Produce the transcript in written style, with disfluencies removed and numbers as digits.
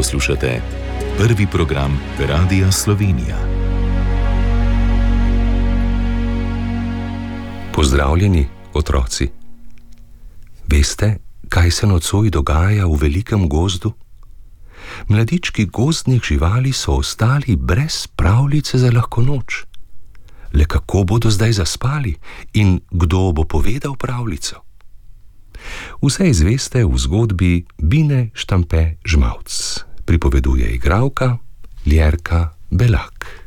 poslušate prvi program Radia Slovenija. Pozdravljeni, otroci. Veste, kaj se nocoj dogaja v velikem gozdu? Mladički gozdnih živali so ostali brez pravljice za lahko noč. Le kako bodo zdaj zaspali in kdo bo povedal pravljico? Vse izveste v zgodbi Bine Štampe Žmavc. Pripoveduje igralka Ljerka Belak.